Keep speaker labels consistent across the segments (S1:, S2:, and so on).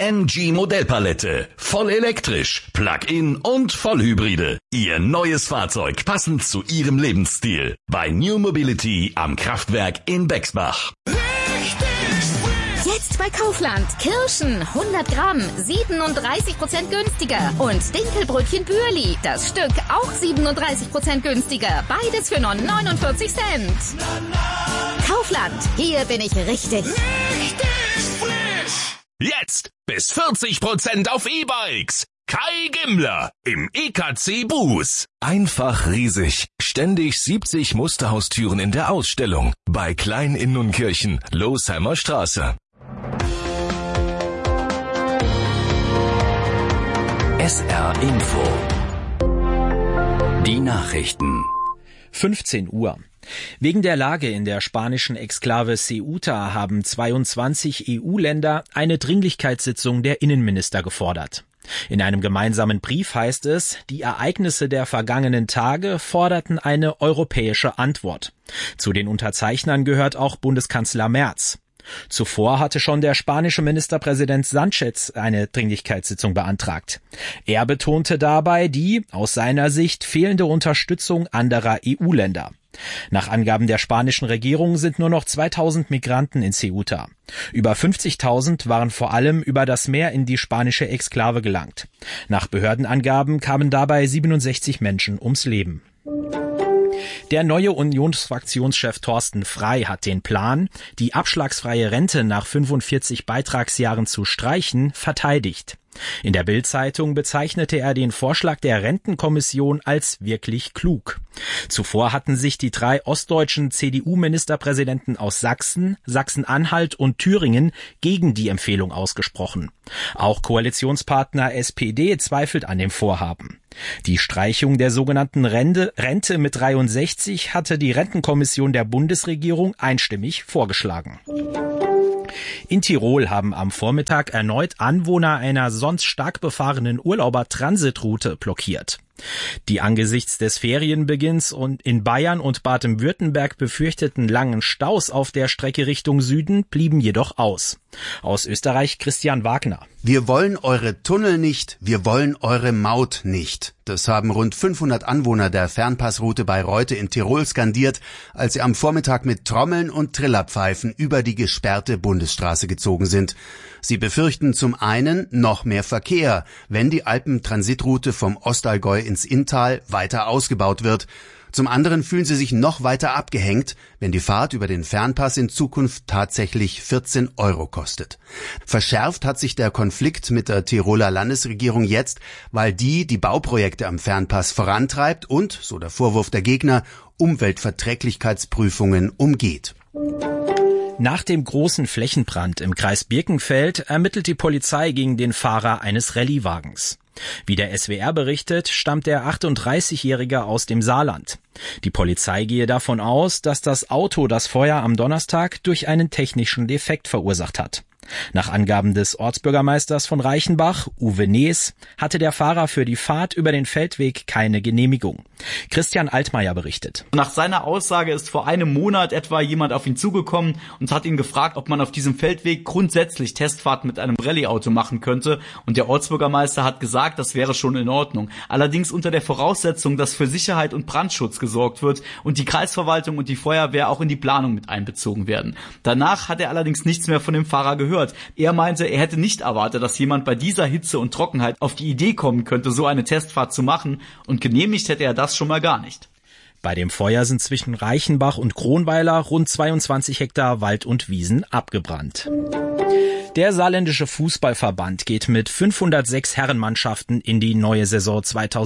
S1: MG Modellpalette. Voll elektrisch, Plug-in und Vollhybride. Ihr neues Fahrzeug passend zu Ihrem Lebensstil. Bei New Mobility am Kraftwerk in Bexbach.
S2: Jetzt bei Kaufland. Kirschen 100 Gramm 37% günstiger. Und Dinkelbrötchen Bürli. Das Stück auch 37% günstiger. Beides für nur 49 Cent. Kaufland. Hier bin ich richtig.
S1: Jetzt bis 40% auf E-Bikes. Kai Gimmler im EKC Buß.
S3: Einfach riesig. Ständig 70 Musterhaustüren in der Ausstellung. Bei Klein in Nunkirchen, Losheimer Straße. SR Info. Die Nachrichten.
S4: 15 Uhr. Wegen der Lage in der spanischen Exklave Ceuta haben 22 EU-Länder eine Dringlichkeitssitzung der Innenminister gefordert. In einem gemeinsamen Brief heißt es, die Ereignisse der vergangenen Tage forderten eine europäische Antwort. Zu den Unterzeichnern gehört auch Bundeskanzler Merz. Zuvor hatte schon der spanische Ministerpräsident Sánchez eine Dringlichkeitssitzung beantragt. Er betonte dabei die, aus seiner Sicht, fehlende Unterstützung anderer EU-Länder. Nach Angaben der spanischen Regierung sind nur noch 2000 Migranten in Ceuta. Über 50.000 waren vor allem über das Meer in die spanische Exklave gelangt. Nach Behördenangaben kamen dabei 67 Menschen ums Leben. Der neue Unionsfraktionschef Thorsten Frey hat den Plan, die abschlagsfreie Rente nach 45 Beitragsjahren zu streichen, verteidigt. In der Bild-Zeitung bezeichnete er den Vorschlag der Rentenkommission als wirklich klug. Zuvor hatten sich die 3 ostdeutschen CDU-Ministerpräsidenten aus Sachsen, Sachsen-Anhalt und Thüringen gegen die Empfehlung ausgesprochen. Auch Koalitionspartner SPD zweifelt an dem Vorhaben. Die Streichung der sogenannten Rente mit 63 hatte die Rentenkommission der Bundesregierung einstimmig vorgeschlagen. In Tirol haben am Vormittag erneut Anwohner einer sonst stark befahrenen Urlauber-Transitroute blockiert. Die angesichts des Ferienbeginns und in Bayern und Baden-Württemberg befürchteten langen Staus auf der Strecke Richtung Süden blieben jedoch aus. Aus Österreich Christian Wagner.
S5: Wir wollen eure Tunnel nicht, wir wollen eure Maut nicht. Das haben rund 500 Anwohner der Fernpassroute bei Reute in Tirol skandiert, als sie am Vormittag mit Trommeln und Trillerpfeifen über die gesperrte Bundesstraße gezogen sind. Sie befürchten zum einen noch mehr Verkehr, wenn die Alpentransitroute vom Ostallgäu ins Inntal weiter ausgebaut wird. Zum anderen fühlen sie sich noch weiter abgehängt, wenn die Fahrt über den Fernpass in Zukunft tatsächlich 14 € kostet. Verschärft hat sich der Konflikt mit der Tiroler Landesregierung jetzt, weil die Bauprojekte am Fernpass vorantreibt und, so der Vorwurf der Gegner, Umweltverträglichkeitsprüfungen umgeht.
S4: Nach dem großen Flächenbrand im Kreis Birkenfeld ermittelt die Polizei gegen den Fahrer eines Rallyewagens. Wie der SWR berichtet, stammt der 38-Jährige aus dem Saarland. Die Polizei gehe davon aus, dass das Auto das Feuer am Donnerstag durch einen technischen Defekt verursacht hat. Nach Angaben des Ortsbürgermeisters von Reichenbach, Uwe Nees, hatte der Fahrer für die Fahrt über den Feldweg keine Genehmigung. Christian Altmaier berichtet.
S6: Nach seiner Aussage ist vor einem Monat etwa jemand auf ihn zugekommen und hat ihn gefragt, ob man auf diesem Feldweg grundsätzlich Testfahrten mit einem Rallye-Auto machen könnte. Und der Ortsbürgermeister hat gesagt, das wäre schon in Ordnung. Allerdings unter der Voraussetzung, dass für Sicherheit und Brandschutz gesorgt wird und die Kreisverwaltung und die Feuerwehr auch in die Planung mit einbezogen werden. Danach hat er allerdings nichts mehr von dem Fahrer gehört. Er meinte, er hätte nicht erwartet, dass jemand bei dieser Hitze und Trockenheit auf die Idee kommen könnte, so eine Testfahrt zu machen, und genehmigt hätte er das schon mal gar nicht.
S4: Bei dem Feuer sind zwischen Reichenbach und Kronweiler rund 22 Hektar Wald und Wiesen abgebrannt. Der saarländische Fußballverband geht mit 506 Herrenmannschaften in die neue Saison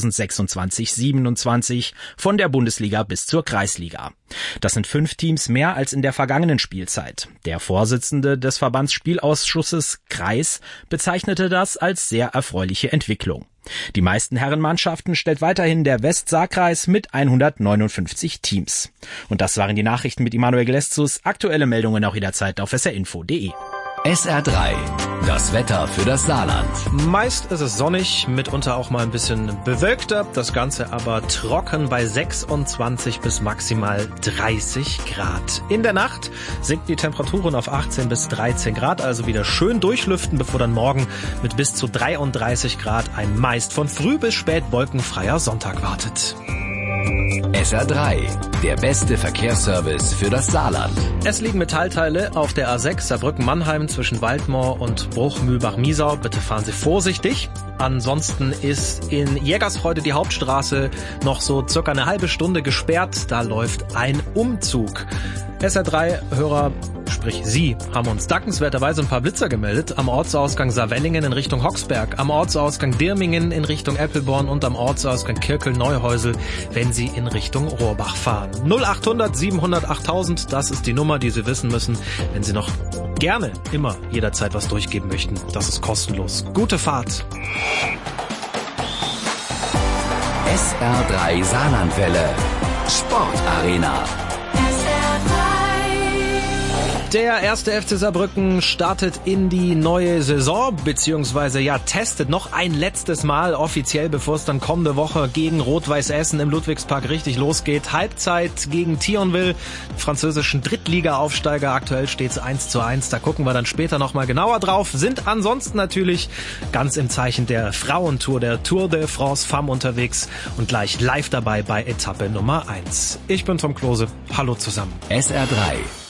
S4: 2026/27 von der Bundesliga bis zur Kreisliga. Das sind 5 Teams mehr als in der vergangenen Spielzeit. Der Vorsitzende des Verbandsspielausschusses Kreis bezeichnete das als sehr erfreuliche Entwicklung. Die meisten Herrenmannschaften stellt weiterhin der Westsaarkreis mit 159 Teams. Und das waren die Nachrichten mit Immanuel Gleszus. Aktuelle Meldungen auch jederzeit auf srinfo.de.
S3: SR3, das Wetter für das Saarland.
S4: Meist ist es sonnig, mitunter auch mal ein bisschen bewölkter, das Ganze aber trocken bei 26 bis maximal 30 Grad. In der Nacht sinken die Temperaturen auf 18 bis 13 Grad, also wieder schön durchlüften, bevor dann morgen mit bis zu 33 Grad ein meist von früh bis spät wolkenfreier Sonntag wartet.
S3: SR3, der beste Verkehrsservice für das Saarland.
S4: Es liegen Metallteile auf der A6 Saarbrücken-Mannheim zwischen Waldmoor und Bruch-Mühlbach-Miesau. Bitte fahren Sie vorsichtig. Ansonsten ist in Jägersfreude die Hauptstraße noch so circa eine halbe Stunde gesperrt. Da läuft ein Umzug. SR3-Hörer, sprich Sie, haben uns dankenswerterweise ein paar Blitzer gemeldet. Am Ortsausgang Saarwellingen in Richtung Hoxberg, am Ortsausgang Dirmingen in Richtung Eppelborn und am Ortsausgang Kirkel-Neuhäusel, wenn Sie in Richtung Rohrbach fahren. 0800 700 8000, das ist die Nummer, die Sie wissen müssen, wenn Sie noch gerne immer jederzeit was durchgeben möchten. Das ist kostenlos. Gute Fahrt.
S3: SR3 Saarlandwelle. Sportarena.
S4: Der erste FC Saarbrücken startet in die neue Saison, beziehungsweise testet noch ein letztes Mal offiziell, bevor es dann kommende Woche gegen Rot-Weiß Essen im Ludwigspark richtig losgeht. Halbzeit gegen Thionville, französischen Drittliga-Aufsteiger. Aktuell steht es 1:1. Da gucken wir dann später nochmal genauer drauf. Sind ansonsten natürlich ganz im Zeichen der Frauentour, der Tour de France Femme unterwegs und gleich live dabei bei Etappe Nummer 1. Ich bin Tom Klose. Hallo zusammen.
S3: SR3.